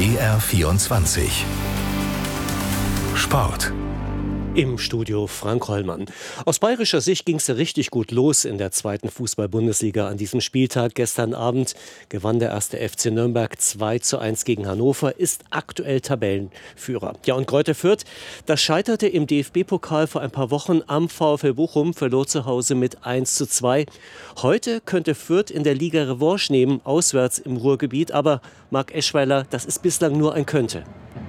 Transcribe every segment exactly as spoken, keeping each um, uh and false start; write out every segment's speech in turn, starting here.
B R vierundzwanzig Sport. Im Studio Frank Hollmann. Aus bayerischer Sicht ging es ja richtig gut los in der zweiten Fußball-Bundesliga an diesem Spieltag. Gestern Abend gewann der erste F C Nürnberg zwei zu eins gegen Hannover, ist aktuell Tabellenführer. Ja, und Greuther Fürth, das scheiterte im D F B-Pokal vor ein paar Wochen am VfL Bochum, verlor zu Hause mit eins zu zwei. Heute könnte Fürth in der Liga Revanche nehmen, auswärts im Ruhrgebiet. Aber Marc Eschweiler, das ist bislang nur ein Könnte.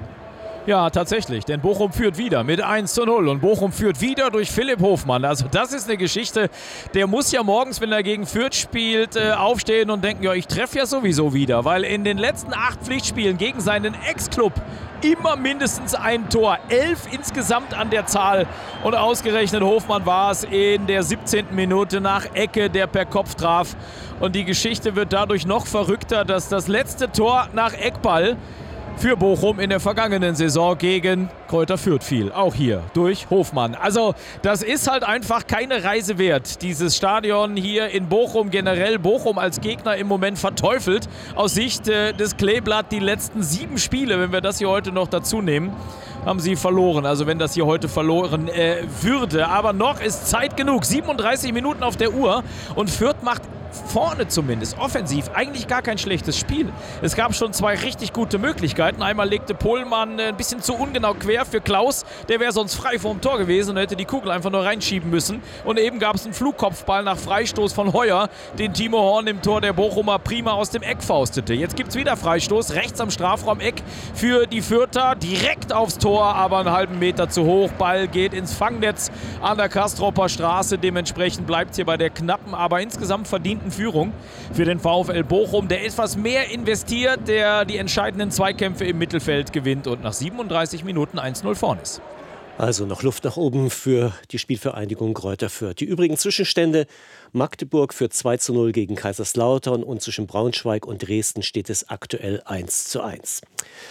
Ja, tatsächlich, denn Bochum führt wieder mit eins zu null und Bochum führt wieder durch Philipp Hofmann. Also das ist eine Geschichte, der muss ja morgens, wenn er gegen Fürth spielt, äh, aufstehen und denken, ja, ich treffe ja sowieso wieder, weil in den letzten acht Pflichtspielen gegen seinen Ex-Club immer mindestens ein Tor, elf insgesamt an der Zahl und ausgerechnet Hofmann war es in der siebzehnten Minute nach Ecke, der per Kopf traf und die Geschichte wird dadurch noch verrückter, dass das letzte Tor nach Eckball für Bochum in der vergangenen Saison gegen Greuther Fürth fiel. Auch hier durch Hofmann. Also das ist halt einfach keine Reise wert. Dieses Stadion hier in Bochum, generell Bochum als Gegner im Moment verteufelt. Aus Sicht äh, des Kleeblatt die letzten sieben Spiele, wenn wir das hier heute noch dazu nehmen, haben sie verloren. Also wenn das hier heute verloren äh, würde. Aber noch ist Zeit genug. siebenunddreißig Minuten auf der Uhr und Fürth macht vorne zumindest, offensiv, eigentlich gar kein schlechtes Spiel. Es gab schon zwei richtig gute Möglichkeiten. Einmal legte Pohlmann ein bisschen zu ungenau quer für Klaus. Der wäre sonst frei vorm Tor gewesen und hätte die Kugel einfach nur reinschieben müssen. Und eben gab es einen Flugkopfball nach Freistoß von Heuer, den Timo Horn im Tor der Bochumer prima aus dem Eck faustete. Jetzt gibt es wieder Freistoß, rechts am Strafraum-Eck für die Fürther, direkt aufs Tor, aber einen halben Meter zu hoch. Ball geht ins Fangnetz an der Kastropper Straße. Dementsprechend bleibt es hier bei der knappen, aber insgesamt verdienten Führung für den VfL Bochum, der etwas mehr investiert, der die entscheidenden Zweikämpfe im Mittelfeld gewinnt und nach siebenunddreißig Minuten eins zu null vorn ist. Also noch Luft nach oben für die Spielvereinigung Greuther Fürth. Die übrigen Zwischenstände: Magdeburg führt zwei zu null gegen Kaiserslautern und zwischen Braunschweig und Dresden steht es aktuell eins zu eins.